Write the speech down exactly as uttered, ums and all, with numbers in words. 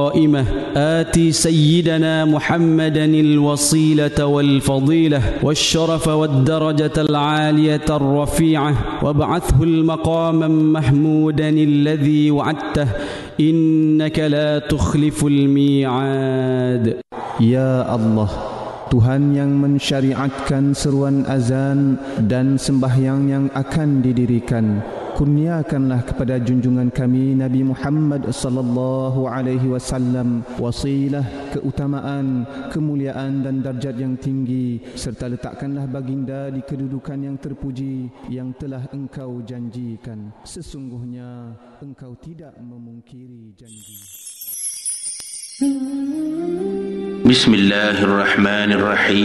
قائمة آتي سيدنا محمدا الوصيلة والفضيلة والشرف والدرجة العالية الرفيعة وابعثه المقاما محمودا الذي وعدته إنك لا تخلف الميعاد. Ya Allah, Tuhan yang mensyariatkan seruan azan dan sembahyang yang akan didirikan, kurniakanlah kepada junjungan kami Nabi Muhammad sallallahu alaihi wasallam wasilah, keutamaan, kemuliaan dan darjat yang tinggi, serta letakkanlah baginda di kedudukan yang terpuji yang telah engkau janjikan. Sesungguhnya engkau tidak memungkiri janji. Bismillahirrahmanirrahim.